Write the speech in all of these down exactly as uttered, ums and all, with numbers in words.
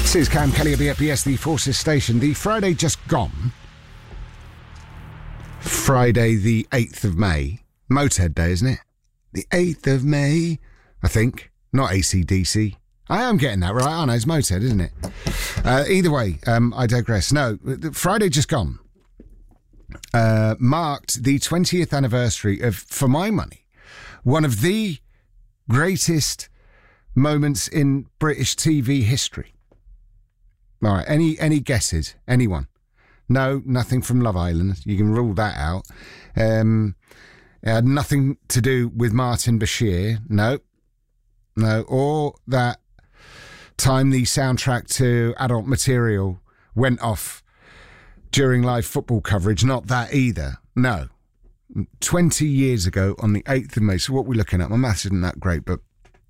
This is Cam Kelly of B F B S, the Forces Station. The Friday just gone, Friday the eighth of May, Motorhead Day, isn't it? The eighth of May, I think, not A C D C. I am getting that right, aren't I? It's Motorhead, isn't it? Uh, either way, um, I digress. No, Friday just gone uh, marked the twentieth anniversary of, for my money, one of the greatest moments in British T V history. All right, any any guesses? Anyone? No, nothing from Love Island. You can rule that out. Um, it had nothing to do with Martin Bashir. No. No. Or that time the soundtrack to Adult Material went off during live football coverage. Not that either. No. twenty years ago on the eighth of May. So what we're looking at, my maths isn't that great, but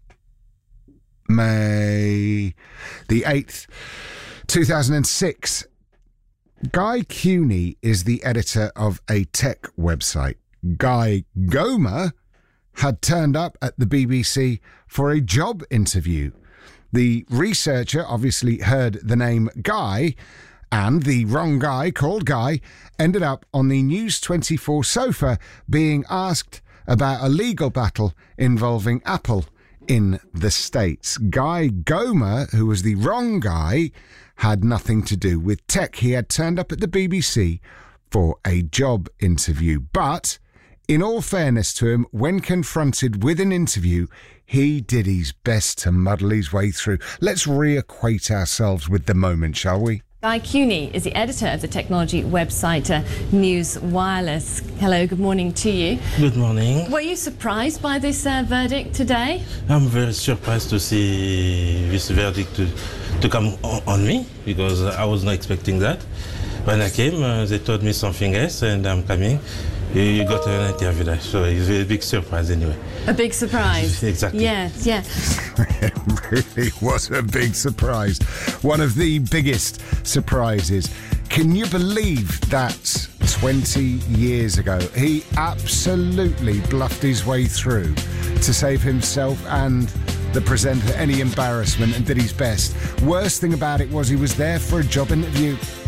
May the eighth, two thousand six. Guy Cuny is the editor of a tech website. Guy Gomer had turned up at the B B C for a job interview. The researcher obviously heard the name Guy, and the wrong guy, called Guy, ended up on the News twenty-four sofa being asked about a legal battle involving Apple in the States. Guy Gomer, who was the wrong guy, had nothing to do with tech. He had turned up at the B B C for a job interview. But, in all fairness to him, when confronted with an interview, he did his best to muddle his way through. Let's reacquaint ourselves with the moment, shall we? Guy Cuny is the editor of the technology website uh, News Wireless. Hello, good morning to you. Good morning. Were you surprised by this uh, verdict today? I'm very surprised to see this verdict to, to come on, on me, because I was not expecting that. When I came, uh, they told me something else, and I'm coming. You, you got an interview there, so it's a big surprise anyway. A big surprise? Exactly. Yes, yeah. It really was a big surprise. One of the biggest surprises. Can you believe that twenty years ago, he absolutely bluffed his way through to save himself and the presenter any embarrassment and did his best? Worst thing about it was he was there for a job interview.